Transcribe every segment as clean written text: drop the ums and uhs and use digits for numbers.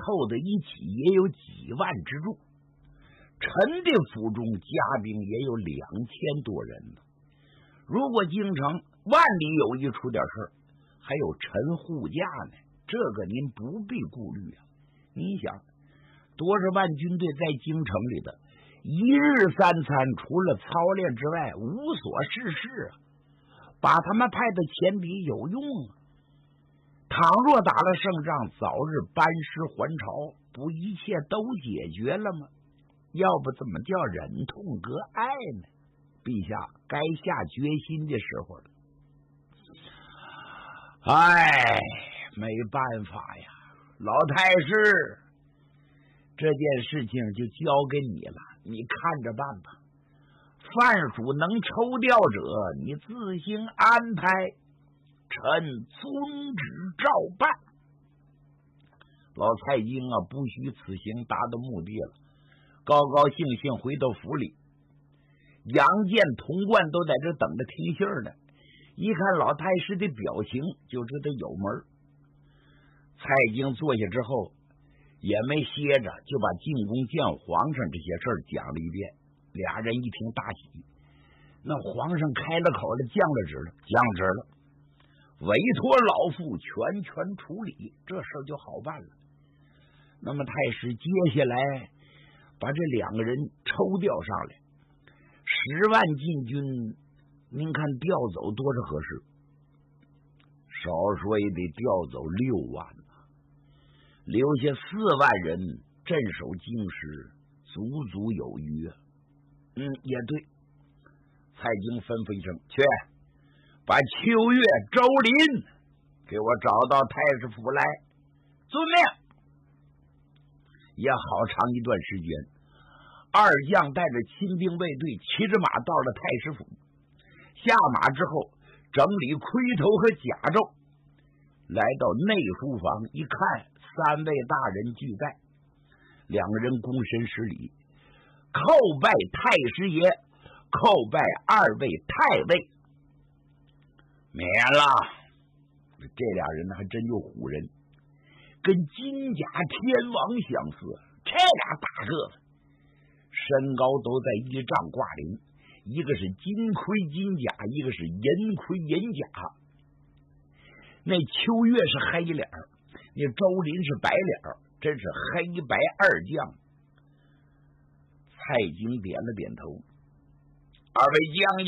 凑在一起也有几万之众，陈的府中家兵也有2000多人呢。如果京城万里有一出点事，还有陈护驾呢，这个您不必顾虑啊。你想，多少万军队在京城里的一日三餐，除了操练之外无所事事啊，把他们派到前敌有用啊。倘若打了胜仗，早日班师还朝，不一切都解决了吗？要不怎么叫忍痛割爱呢？陛下该下决心的时候了。哎，没办法呀，老太师，这件事情就交给你了，你看着办吧。范属能抽调者，你自行安排，臣遵旨照办。老蔡京啊，不许此行达到目的了，高高兴兴回到府里。杨健、童贯都在这等着听信呢，一看老太师的表情，就知道有门。蔡京坐下之后也没歇着，就把进宫见皇上这些事儿讲了一遍。俩人一听大喜，那皇上开了口了，降了旨了，委托老父全权处理，这事儿就好办了。那么太师接下来把这2个人抽调上来，10万禁军，您看调走多少合适？少说也得调走6万啊，留下4万人镇守京师，足足有余啊。也对。蔡京吩咐一声，去把秋月、周林给我找到太师府来。遵命。也好长一段时间，二将带着亲兵卫队骑着马到了太师府，下马之后整理盔头和甲胄，来到内书房一看，3位大人俱在，2个人躬身施礼，叩拜太师爷，叩拜2位太尉。免了。这俩人还真就唬人，跟金甲天王相似，这俩大个子身高都在1丈挂零，一个是金盔金甲，一个是银盔银甲。那秋月是黑脸，那周林是白脸，真是黑白2将。蔡京点了点头，二位将军，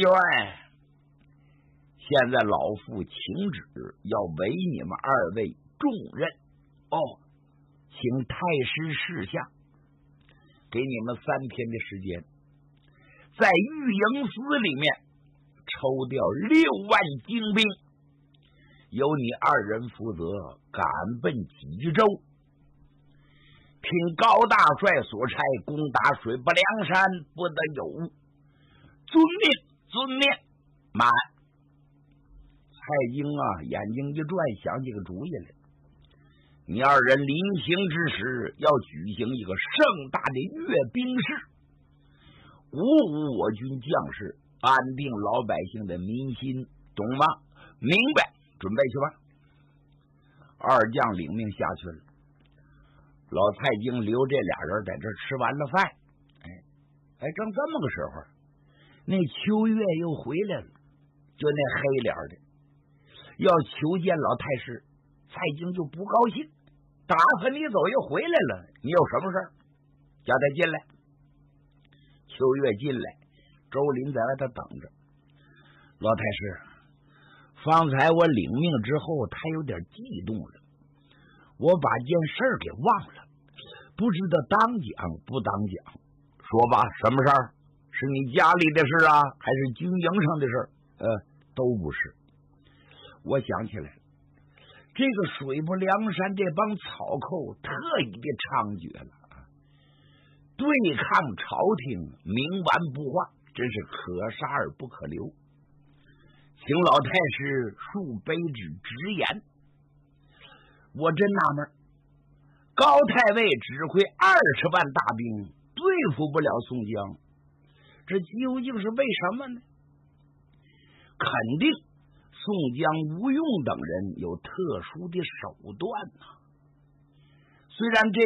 现在老夫请旨，要委你们2位重任。请太师示下，给你们3天的时间，在御营司里面抽调6万精兵，由你2人负责赶奔吉州，听高大帅所差，攻打水泊梁山，不得有误。遵命，遵命。满。蔡京啊，眼睛一转，想起个主意来。你2人临行之时，要举行一个盛大的阅兵式，鼓舞我军将士，安定老百姓的民心，懂吗？明白，准备去吧。2将领命下去了。老蔡京留这俩人在这吃完了饭，正这么个时候，那秋月又回来了，就那黑脸的要求见老太师。蔡京就不高兴，打发你走又回来了，你有什么事儿？叫他进来。秋月进来，周林在外头等着。老太师，方才我领命之后，他有点激动了，我把件事儿给忘了，不知道当讲不当讲。说吧，什么事儿？是你家里的事啊，还是军营上的事？都不是。我想起来了，这个水泊梁山这帮草寇特意的猖獗了，对抗朝廷冥顽不化，真是可杀而不可留。请老太师恕卑职直言，我真纳闷，高太尉指挥20万大兵对付不了宋江，这究竟是为什么呢？肯定宋江、吴用等人有特殊的手段呐。虽然这